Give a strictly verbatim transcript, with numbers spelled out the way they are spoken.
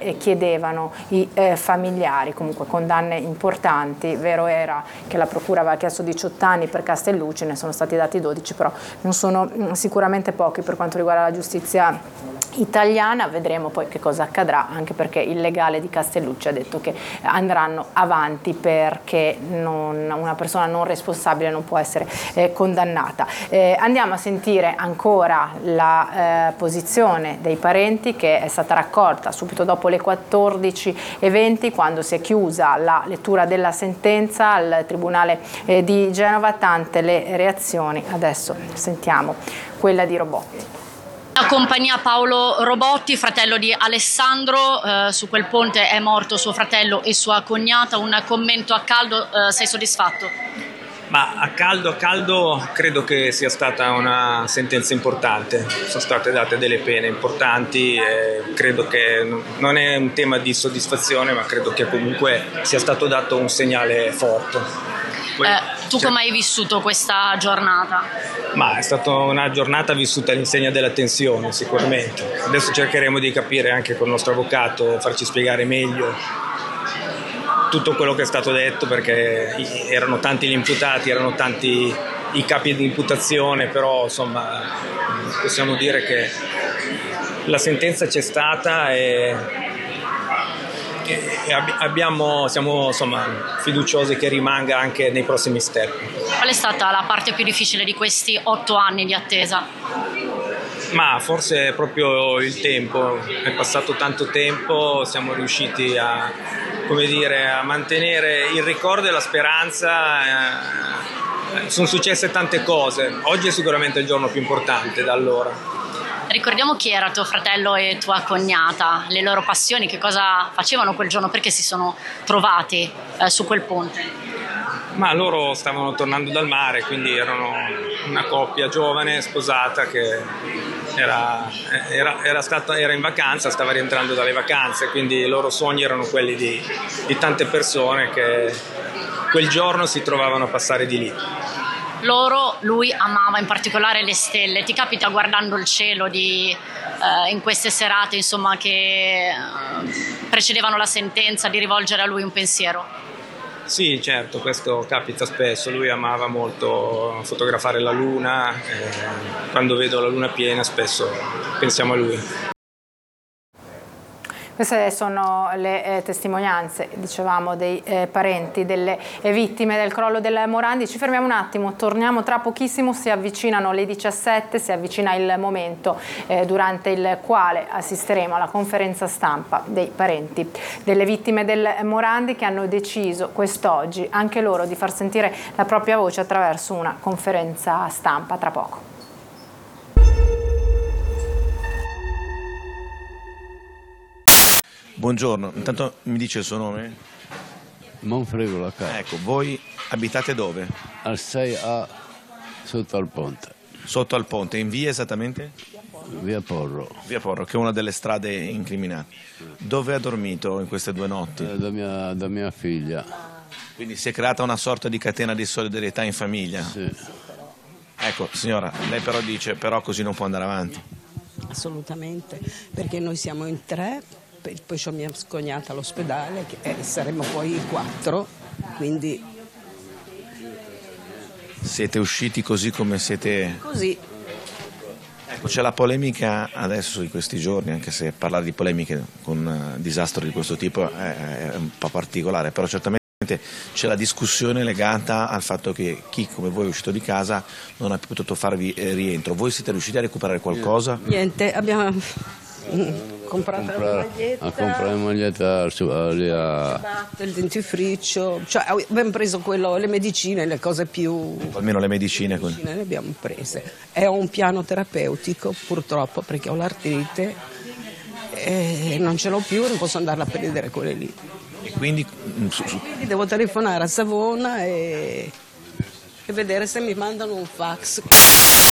eh, chiedevano i eh, familiari, comunque condanne importanti. Vero era che la procura aveva chiesto diciotto anni per Castellucci, ne sono stati dati dodici, però non sono mh, sicuramente pochi per quanto riguarda la giustizia italiana. Vedremo poi che cosa accadrà, anche perché il legale di Castellucci ha detto che andranno avanti perché non, una persona non responsabile non può essere eh, condannata. Eh, andiamo a sentire ancora la eh, posizione dei parenti, che è stata raccolta subito dopo le quattordici e venti, quando si è chiusa la lettura della sentenza al Tribunale eh, di Genova. Tante le reazioni, adesso sentiamo quella di Robotti. Accompagna Paolo Robotti, fratello di Alessandro. Eh, su quel ponte è morto suo fratello e sua cognata. Un commento a caldo, eh, sei soddisfatto? Ma a caldo, a caldo credo che sia stata una sentenza importante, sono state date delle pene importanti e credo che non è un tema di soddisfazione, ma credo che comunque sia stato dato un segnale forte. Poi, eh, tu cioè, come hai vissuto questa giornata? Ma è stata una giornata vissuta all'insegna della tensione, sicuramente. Adesso cercheremo di capire anche con il nostro avvocato, farci spiegare meglio tutto quello che è stato detto, perché erano tanti gli imputati, erano tanti i capi di imputazione, però insomma possiamo dire che la sentenza c'è stata e, e abbiamo, siamo insomma fiduciosi che rimanga anche nei prossimi step. Qual è stata la parte più difficile di questi otto anni di attesa? Ma forse è proprio il tempo, è passato tanto tempo, siamo riusciti a, come dire, a mantenere il ricordo e la speranza, eh, sono successe tante cose, oggi è sicuramente il giorno più importante da allora. Ricordiamo chi era tuo fratello e tua cognata, le loro passioni, che cosa facevano quel giorno, perché si sono trovati eh, su quel ponte? Ma loro stavano tornando dal mare, quindi erano una coppia giovane, sposata, che era, era, era, stata, era in vacanza, stava rientrando dalle vacanze, quindi i loro sogni erano quelli di, di tante persone che quel giorno si trovavano a passare di lì. Loro, lui amava in particolare le stelle. Ti capita, guardando il cielo di, eh, in queste serate insomma, che eh, precedevano la sentenza, di rivolgere a lui un pensiero? Sì, certo, questo capita spesso. Lui amava molto fotografare la luna, eh, quando vedo la luna piena spesso pensiamo a lui. Queste sono le eh, testimonianze, dicevamo, dei eh, parenti delle eh, vittime del crollo del Morandi. Ci fermiamo un attimo, torniamo tra pochissimo, si avvicinano le diciassette, si avvicina il momento eh, durante il quale assisteremo alla conferenza stampa dei parenti delle vittime del Morandi, che hanno deciso quest'oggi anche loro di far sentire la propria voce attraverso una conferenza stampa. Tra poco. Buongiorno, intanto mi dice il suo nome? Manfredo La Casa. Ecco, voi abitate dove? Al sei A, sotto al ponte. Sotto al ponte, in via esattamente? Via Porro. Via Porro, che è una delle strade incriminate. Dove ha dormito in queste due notti? Eh, da, mia, da mia figlia. Quindi si è creata una sorta di catena di solidarietà in famiglia? Sì. Ecco, signora, lei però dice, però così non può andare avanti. Assolutamente, perché noi siamo in tre. Poi c'ho mia cognata all'ospedale, che eh, saremo poi quattro, quindi... Siete usciti così come siete? Così. Ecco, c'è la polemica adesso in questi giorni, anche se parlare di polemiche con uh, disastro di questo tipo è, è un po' particolare, però certamente c'è la discussione legata al fatto che chi come voi è uscito di casa non ha più potuto farvi eh, rientro. Voi siete riusciti a recuperare qualcosa? Niente, abbiamo... comprato Comprar, la maglietta, a comprare la maglietta lì a... il dentifricio, cioè abbiamo preso quello, le medicine, le cose più... Almeno le medicine. Le medicine le abbiamo prese. E ho un piano terapeutico, purtroppo, perché ho l'artrite e non ce l'ho più, non posso andarla a prendere quelle lì. E quindi... Quindi devo telefonare a Savona e, e vedere se mi mandano un fax.